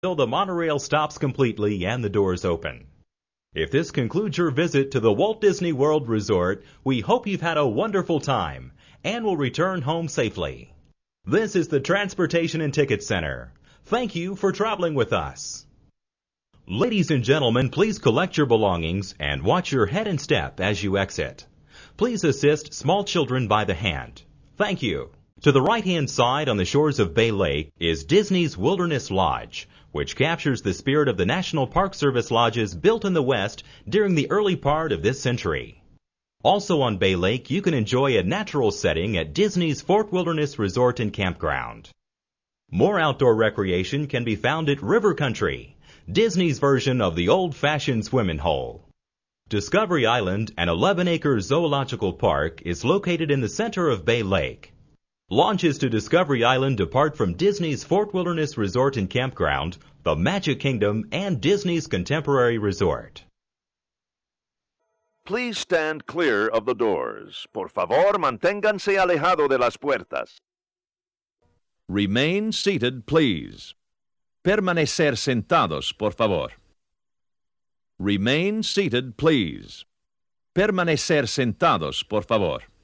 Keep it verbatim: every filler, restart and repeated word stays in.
Till the monorail stops completely and the doors open. If this concludes your visit to the Walt Disney World Resort, we hope you've had a wonderful time and will return home safely. This is the Transportation and Ticket Center. Thank you for traveling with us. Ladies and gentlemen, please collect your belongings and watch your head and step as you exit. Please assist small children by the hand. Thank you. To the right-hand side on the shores of Bay Lake is Disney's Wilderness Lodge, which captures the spirit of the National Park Service lodges built in the West during the early part of this century. Also on Bay Lake, you can enjoy a natural setting at Disney's Fort Wilderness Resort and Campground. More outdoor recreation can be found at River Country, Disney's version of the old-fashioned swimming hole. Discovery Island, an eleven-acre zoological park, is located in the center of Bay Lake. Launches to Discovery Island depart from Disney's Fort Wilderness Resort and Campground, the Magic Kingdom, and Disney's Contemporary Resort. Please stand clear of the doors. Por favor, manténganse alejado de las puertas. Remain seated, please. Permanecer sentados, por favor. Remain seated, please. Permanecer sentados, por favor.